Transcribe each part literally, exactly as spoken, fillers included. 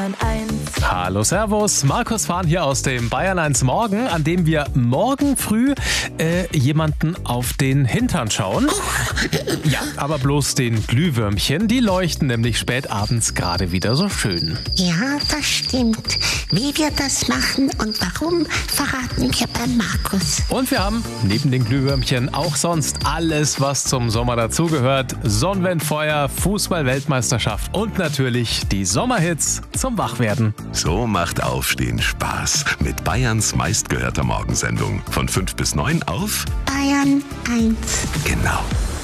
Bayern eins. Hallo, servus. Markus Fahn hier aus dem Bayern eins Morgen, an dem wir morgen früh äh, jemanden auf den Hintern schauen. Ja, aber bloß den Glühwürmchen. Die leuchten nämlich spät abends gerade wieder so schön. Ja, das stimmt. Wie wir das machen und warum, verraten wir beim Markus. Und wir haben neben den Glühwürmchen auch sonst alles, was zum Sommer dazugehört. Sonnenwendfeuer, Fußball-Weltmeisterschaft und natürlich die Sommerhits zum Wachwerden. So macht Aufstehen Spaß mit Bayerns meistgehörter Morgensendung. Von fünf bis neun auf Bayern eins. Genau.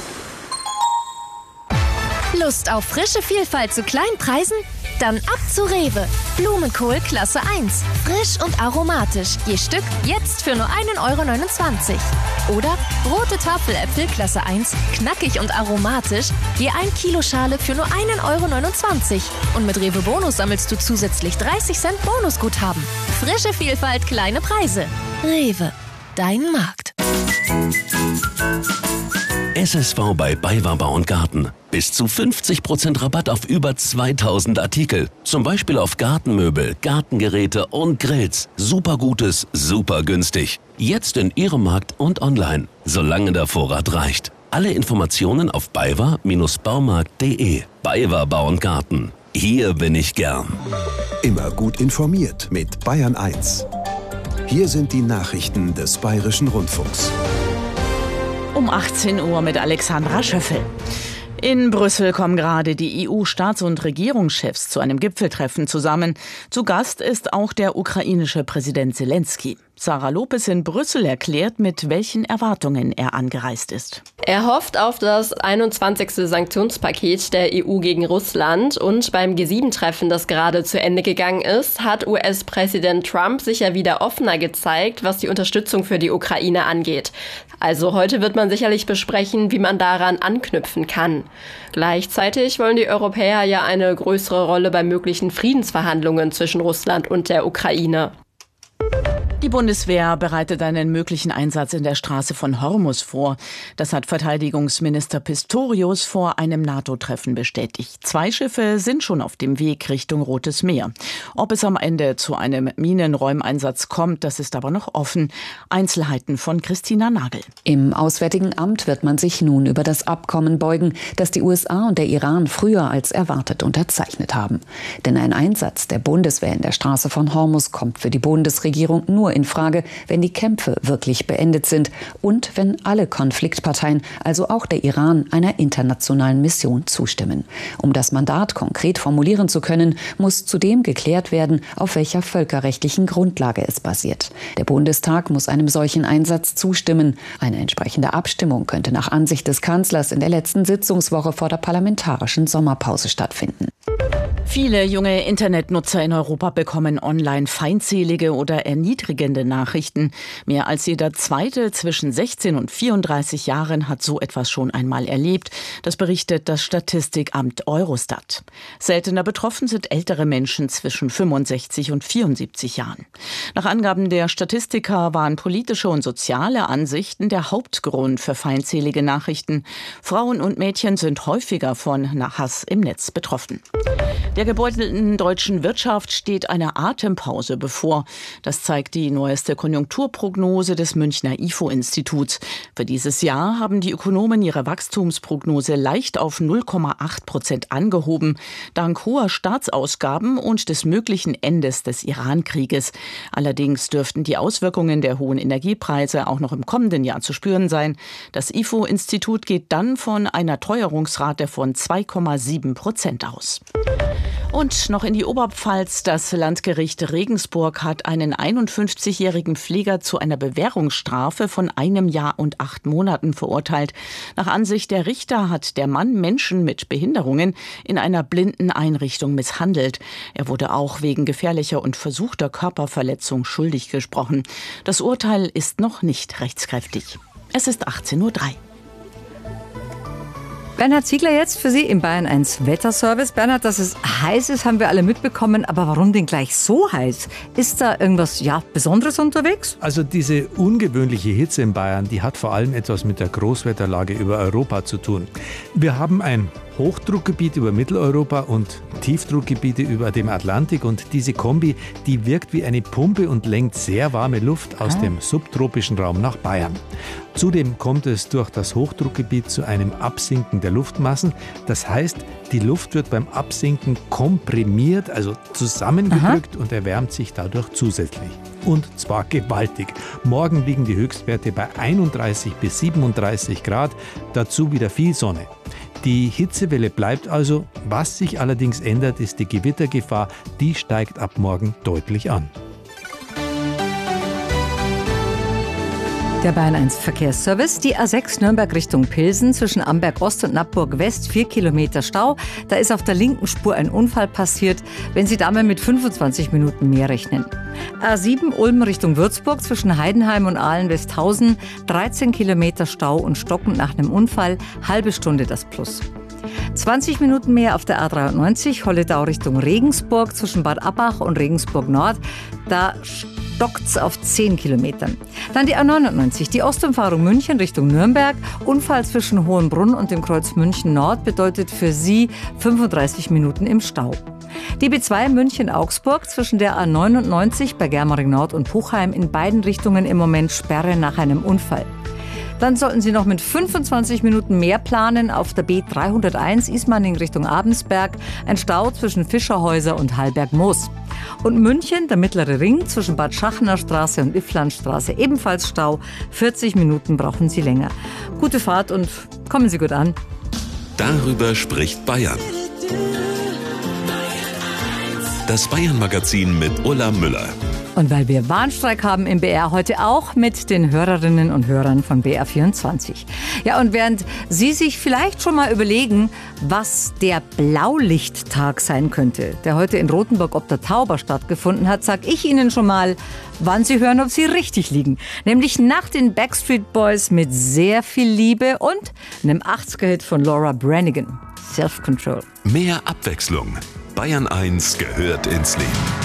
Lust auf frische Vielfalt zu kleinen Preisen? Dann ab zu Rewe. Blumenkohl Klasse eins. Frisch und aromatisch. Je Stück jetzt für nur ein Euro neunundzwanzig. Oder rote Tafeläpfel Klasse eins. Knackig und aromatisch. Je ein Kilo Schale für nur ein Euro neunundzwanzig. Und mit Rewe Bonus sammelst du zusätzlich dreißig Cent Bonusguthaben. Frische Vielfalt, kleine Preise. Rewe. Dein Markt. S S V bei BayWa Bau und Garten. Bis zu fünfzig Prozent Rabatt auf über zweitausend Artikel. Zum Beispiel auf Gartenmöbel, Gartengeräte und Grills. Super Gutes, super günstig. Jetzt in Ihrem Markt und online, solange der Vorrat reicht. Alle Informationen auf baywa Baumarkt punkt de. BayWa Bau und Garten. Hier bin ich gern. Immer gut informiert mit Bayern eins. Hier sind die Nachrichten des Bayerischen Rundfunks. Um achtzehn Uhr mit Alexandra Schöffel. In Brüssel kommen gerade die E U-Staats- und Regierungschefs zu einem Gipfeltreffen zusammen. Zu Gast ist auch der ukrainische Präsident Zelensky. Sarah Lopez in Brüssel erklärt, mit welchen Erwartungen er angereist ist. Er hofft auf das einundzwanzigste Sanktionspaket der E U gegen Russland. Und beim G sieben Treffen, das gerade zu Ende gegangen ist, hat U S-Präsident Trump sich ja wieder offener gezeigt, was die Unterstützung für die Ukraine angeht. Also heute wird man sicherlich besprechen, wie man daran anknüpfen kann. Gleichzeitig wollen die Europäer ja eine größere Rolle bei möglichen Friedensverhandlungen zwischen Russland und der Ukraine. Die Bundeswehr bereitet einen möglichen Einsatz in der Straße von Hormuz vor. Das hat Verteidigungsminister Pistorius vor einem NATO-Treffen bestätigt. Zwei Schiffe sind schon auf dem Weg Richtung Rotes Meer. Ob es am Ende zu einem Minenräumeinsatz kommt, das ist aber noch offen. Einzelheiten von Christina Nagel. Im Auswärtigen Amt wird man sich nun über das Abkommen beugen, das die U S A und der Iran früher als erwartet unterzeichnet haben. Denn ein Einsatz der Bundeswehr in der Straße von Hormuz kommt für die Bundesregierung nur in Frage, wenn die Kämpfe wirklich beendet sind und wenn alle Konfliktparteien, also auch der Iran, einer internationalen Mission zustimmen. Um das Mandat konkret formulieren zu können, muss zudem geklärt werden, auf welcher völkerrechtlichen Grundlage es basiert. Der Bundestag muss einem solchen Einsatz zustimmen. Eine entsprechende Abstimmung könnte nach Ansicht des Kanzlers in der letzten Sitzungswoche vor der parlamentarischen Sommerpause stattfinden. Viele junge Internetnutzer in Europa bekommen online feindselige oder erniedrigende Nachrichten. Mehr als jeder Zweite zwischen sechzehn und vierunddreißig Jahren hat so etwas schon einmal erlebt. Das berichtet das Statistikamt Eurostat. Seltener betroffen sind ältere Menschen zwischen fünfundsechzig und vierundsiebzig Jahren. Nach Angaben der Statistiker waren politische und soziale Ansichten der Hauptgrund für feindselige Nachrichten. Frauen und Mädchen sind häufiger von Hass im Netz betroffen. Der gebeutelten deutschen Wirtschaft steht eine Atempause bevor. Das zeigt die neueste Konjunkturprognose des Münchner I F O-Instituts. Für dieses Jahr haben die Ökonomen ihre Wachstumsprognose leicht auf null Komma acht Prozent angehoben, dank hoher Staatsausgaben und des möglichen Endes des Iran-Krieges. Allerdings dürften die Auswirkungen der hohen Energiepreise auch noch im kommenden Jahr zu spüren sein. Das I F O-Institut geht dann von einer Teuerungsrate von zwei Komma sieben Prozent aus. Und noch in die Oberpfalz. Das Landgericht Regensburg hat einen einundfünfzigjährigen Pfleger zu einer Bewährungsstrafe von einem Jahr und acht Monaten verurteilt. Nach Ansicht der Richter hat der Mann Menschen mit Behinderungen in einer Blindeneinrichtung misshandelt. Er wurde auch wegen gefährlicher und versuchter Körperverletzung schuldig gesprochen. Das Urteil ist noch nicht rechtskräftig. Es ist achtzehn Uhr drei. Bernhard Ziegler jetzt für Sie im Bayern eins Wetterservice. Bernhard, dass es heiß ist, haben wir alle mitbekommen. Aber warum denn gleich so heiß? Ist da irgendwas ja, Besonderes unterwegs? Also diese ungewöhnliche Hitze in Bayern, die hat vor allem etwas mit der Großwetterlage über Europa zu tun. Wir haben ein Hochdruckgebiet über Mitteleuropa und Tiefdruckgebiete über dem Atlantik. Und diese Kombi, die wirkt wie eine Pumpe und lenkt sehr warme Luft aus dem subtropischen Raum nach Bayern. Zudem kommt es durch das Hochdruckgebiet zu einem Absinken der Luftmassen. Das heißt, die Luft wird beim Absinken komprimiert, also zusammengedrückt, Aha. und erwärmt sich dadurch zusätzlich. Und zwar gewaltig. Morgen liegen die Höchstwerte bei einunddreißig bis siebenunddreißig Grad, dazu wieder viel Sonne. Die Hitzewelle bleibt also. Was sich allerdings ändert, ist die Gewittergefahr. Die steigt ab morgen deutlich an. Der Bayern eins Verkehrsservice, die A sechs Nürnberg Richtung Pilsen zwischen Amberg Ost und Nappburg West, vier Kilometer Stau. Da ist auf der linken Spur ein Unfall passiert, wenn Sie damit mit fünfundzwanzig Minuten mehr rechnen. A sieben Ulm Richtung Würzburg zwischen Heidenheim und Ahlen-Westhausen, dreizehn Kilometer Stau und stockend nach einem Unfall, halbe Stunde das Plus. zwanzig Minuten mehr auf der A dreiundneunzig, Holledau Richtung Regensburg zwischen Bad Abbach und Regensburg Nord. Da stockt's auf zehn Kilometern. Dann die A neunundneunzig, die Ostumfahrung München Richtung Nürnberg. Unfall zwischen Hohenbrunn und dem Kreuz München Nord bedeutet für Sie fünfunddreißig Minuten im Stau. Die B zwei München-Augsburg zwischen der A neunundneunzig bei Germering Nord und Puchheim in beiden Richtungen im Moment Sperre nach einem Unfall. Dann sollten Sie noch mit fünfundzwanzig Minuten mehr planen auf der B dreihunderteins Ismaning Richtung Abensberg. Ein Stau zwischen Fischerhäuser und Hallberg-Moos. Und München, der mittlere Ring zwischen Bad Schachener Straße und Ifflandstraße, ebenfalls Stau. vierzig Minuten brauchen Sie länger. Gute Fahrt und kommen Sie gut an. Darüber spricht Bayern. Das Bayern-Magazin mit Ulla Müller. Und weil wir Warnstreik haben im B R heute auch mit den Hörerinnen und Hörern von B R vierundzwanzig. Ja, und während Sie sich vielleicht schon mal überlegen, was der Blaulichttag sein könnte, der heute in Rothenburg ob der Tauber stattgefunden hat, sag ich Ihnen schon mal, wann Sie hören, ob Sie richtig liegen. Nämlich nach den Backstreet Boys mit sehr viel Liebe und einem achtziger-Hit von Laura Branigan, Self-Control. Mehr Abwechslung. Bayern eins gehört ins Leben.